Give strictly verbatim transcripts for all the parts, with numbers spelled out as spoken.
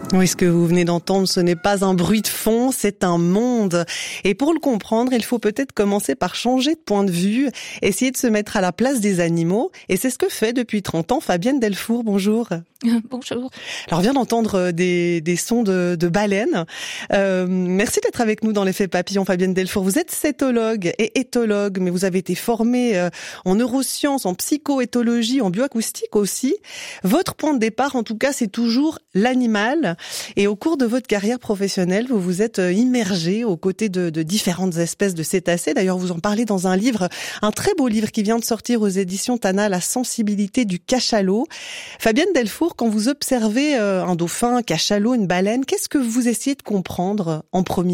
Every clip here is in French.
Oui, ce que vous venez d'entendre, ce n'est pas un bruit de fond, c'est un monde. Et pour le comprendre, il faut peut-être commencer par changer de point de vue, essayer de se mettre à la place des animaux. Et c'est ce que fait depuis trente ans Fabienne Delfour. Bonjour. Bonjour. Alors, on vient d'entendre des, des sons de, de baleines. Euh, merci d'être avec nous dans l'effet papillon, Fabienne Delfour. Vous êtes cétologue et éthologue, mais vous avez été formée euh, en neurosciences, en psychoéthologie, en bioacoustique aussi. Votre point de départ, en tout cas, c'est toujours l'animal. Et au cours de votre carrière professionnelle, vous vous êtes immergée aux côtés de, de différentes espèces de cétacés. D'ailleurs, vous en parlez dans un livre, un très beau livre qui vient de sortir aux éditions Tana, La sensibilité du cachalot. Fabienne Delfour, quand vous observez un dauphin, un cachalot, une baleine, qu'est-ce que vous essayez de comprendre en premier ?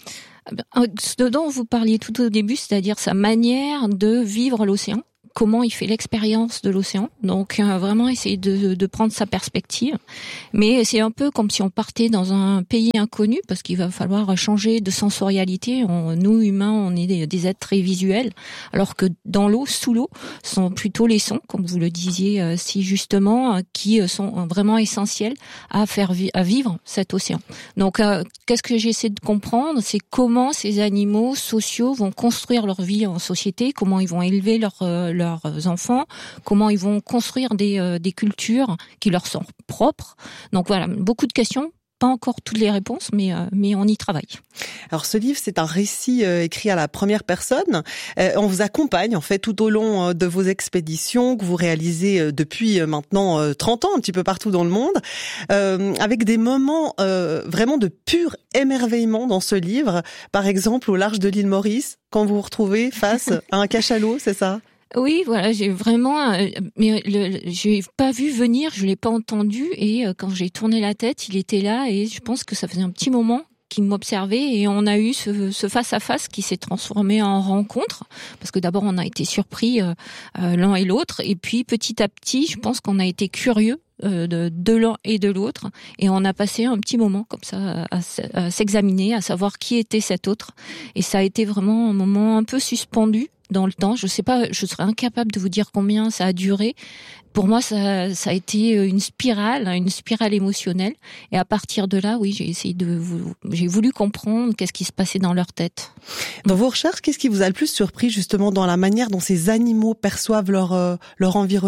Ce dont vous parliez tout au début, c'est-à-dire sa manière de vivre l'océan. Comment il fait l'expérience de l'océan. Donc euh, vraiment essayer de, de prendre sa perspective. Mais c'est un peu comme si on partait dans un pays inconnu, parce qu'il va falloir changer de sensorialité. On, nous, humains, on est des, des êtres très visuels, alors que dans l'eau, sous l'eau, sont plutôt les sons, comme vous le disiez euh, si justement, euh, qui sont vraiment essentiels à faire vi- à vivre cet océan. Donc euh, qu'est-ce que j'essaie de comprendre, c'est comment ces animaux sociaux vont construire leur vie en société, comment ils vont élever leur, euh, leur leurs enfants, comment ils vont construire des, euh, des cultures qui leur sont propres. Donc voilà, beaucoup de questions, pas encore toutes les réponses, mais, euh, mais on y travaille. Alors ce livre, c'est un récit euh, écrit à la première personne. Euh, on vous accompagne en fait tout au long euh, de vos expéditions que vous réalisez euh, depuis euh, maintenant euh, trente ans, un petit peu partout dans le monde, euh, avec des moments euh, vraiment de pur émerveillement dans ce livre. Par exemple, au large de l'île Maurice, quand vous vous retrouvez face à un cachalot, c'est ça ? Oui, voilà, j'ai vraiment, euh, mais le, j'ai pas vu venir, je l'ai pas entendu, et euh, quand j'ai tourné la tête, il était là, et je pense que ça faisait un petit moment qu'il m'observait, et on a eu ce, ce face-à-face qui s'est transformé en rencontre, parce que d'abord on a été surpris euh, euh, l'un et l'autre, et puis petit à petit, je pense qu'on a été curieux euh, de, de l'un et de l'autre, et on a passé un petit moment comme ça à, à, à s'examiner, à savoir qui était cet autre, et ça a été vraiment un moment un peu suspendu dans le temps. Je sais pas, je serais incapable de vous dire combien ça a duré. Pour moi, ça, ça a été une spirale, une spirale émotionnelle. Et à partir de là, oui, j'ai essayé de, vous, j'ai voulu comprendre qu'est-ce qui se passait dans leur tête. Dans vos recherches, qu'est-ce qui vous a le plus surpris justement dans la manière dont ces animaux perçoivent leur euh, leur environnement ?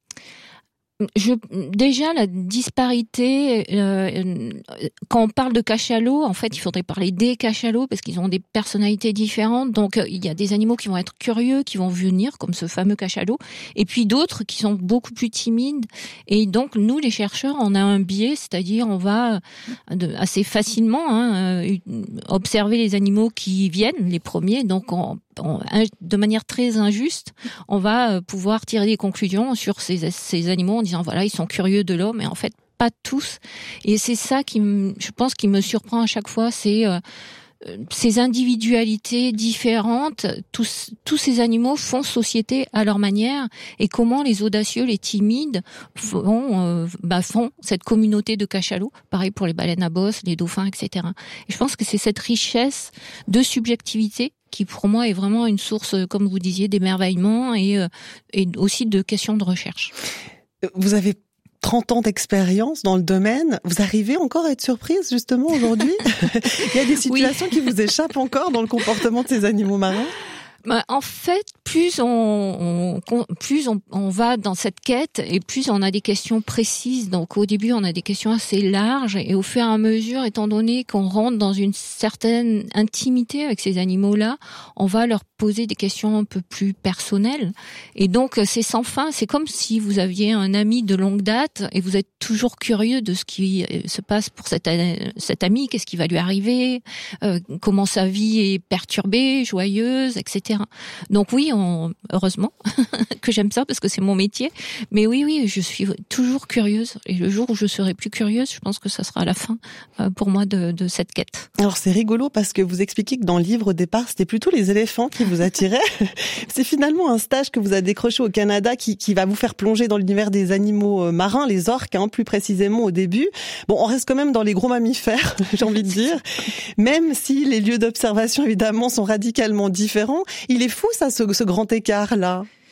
Je, déjà, la disparité, euh, quand on parle de cachalots, en fait, il faudrait parler des cachalots parce qu'ils ont des personnalités différentes. Donc, il y a des animaux qui vont être curieux, qui vont venir, comme ce fameux cachalot, et puis d'autres qui sont beaucoup plus timides. Et donc, nous, les chercheurs, on a un biais, c'est-à-dire on va de, assez facilement hein, observer les animaux qui viennent, les premiers. Donc, on, on, de manière très injuste, on va pouvoir tirer des conclusions sur ces, ces animaux en disant voilà, ils sont curieux de l'homme, mais en fait pas tous. Et c'est ça qui, je pense, qui me surprend à chaque fois, c'est euh, ces individualités différentes. Tous, tous ces animaux font société à leur manière, et comment les audacieux, les timides font, euh, bah, font cette communauté de cachalots. Pareil pour les baleines à bosse, les dauphins, et cetera. Et je pense que c'est cette richesse de subjectivité qui pour moi est vraiment une source, comme vous disiez, d'émerveillement et, euh, et aussi de questions de recherche. Vous avez trente ans d'expérience dans le domaine. Vous arrivez encore à être surprise justement aujourd'hui ? Il y a des situations oui. qui vous échappent encore dans le comportement de ces animaux marins ? Bah, en fait, plus on, on plus on, on va dans cette quête, et plus on a des questions précises. Donc au début, on a des questions assez larges, et au fur et à mesure, étant donné qu'on rentre dans une certaine intimité avec ces animaux-là, on va leur poser des questions un peu plus personnelles. Et donc c'est sans fin. C'est comme si vous aviez un ami de longue date et vous êtes toujours curieux de ce qui se passe pour cet, cet ami, qu'est-ce qui va lui arriver, euh, comment sa vie est perturbée, joyeuse, et cetera. Donc oui, on, heureusement que j'aime ça parce que c'est mon métier. Mais oui, oui, je suis toujours curieuse. Et le jour où je serai plus curieuse, je pense que ça sera la fin euh, pour moi de, de cette quête. Alors c'est rigolo parce que vous expliquez que dans le livre au départ, c'était plutôt les éléphants qui vous attiraient. C'est finalement un stage que vous avez décroché au Canada qui, qui va vous faire plonger dans l'univers des animaux marins, les orques, hein, plus précisément au début. Bon, on reste quand même dans les gros mammifères, j'ai envie de dire. Même si les lieux d'observation, évidemment, sont radicalement différents. Il est fou, ça, ce, ce grand écart-là.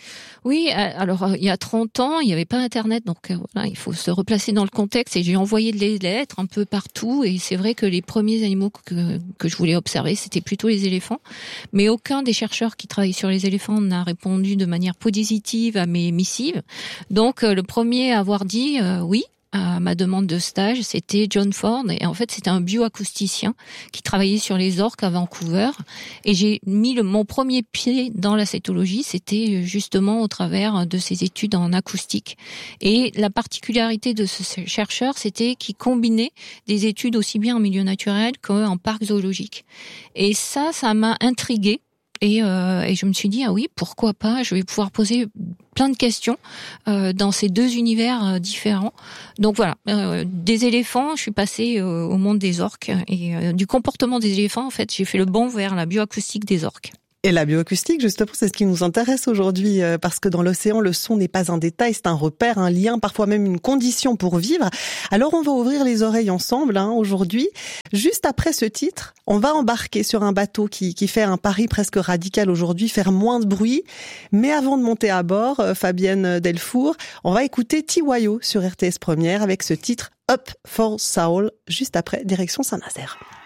Oui, alors il y a trente ans, il n'y avait pas Internet, donc voilà, il faut se replacer dans le contexte. Et j'ai envoyé des lettres un peu partout. Et c'est vrai que les premiers animaux que, que je voulais observer, c'était plutôt les éléphants. Mais aucun des chercheurs qui travaillent sur les éléphants n'a répondu de manière positive à mes missives. Donc le premier à avoir dit euh, oui à ma demande de stage, c'était John Ford, et en fait c'était un bioacousticien qui travaillait sur les orques à Vancouver, et j'ai mis le, mon premier pied dans la cétologie, c'était justement au travers de ses études en acoustique. Et la particularité de ce chercheur, c'était qu'il combinait des études aussi bien en milieu naturel qu'en parc zoologique. Et ça, ça m'a intriguée. Et, euh, et je me suis dit, ah oui, pourquoi pas, je vais pouvoir poser plein de questions euh, dans ces deux univers euh, différents. Donc voilà, euh, des éléphants, je suis passée euh, au monde des orques. Et euh, du comportement des éléphants, en fait, j'ai fait le bond vers la bioacoustique des orques. Et la bioacoustique, justement, c'est ce qui nous intéresse aujourd'hui, parce que dans l'océan, le son n'est pas un détail, c'est un repère, un lien, parfois même une condition pour vivre. Alors on va ouvrir les oreilles ensemble hein, aujourd'hui. Juste après ce titre, on va embarquer sur un bateau qui, qui fait un pari presque radical aujourd'hui, faire moins de bruit. Mais avant de monter à bord, Fabienne Delfour, on va écouter Tiwayo sur R T S Première avec ce titre Up for Soul, juste après, direction Saint-Nazaire.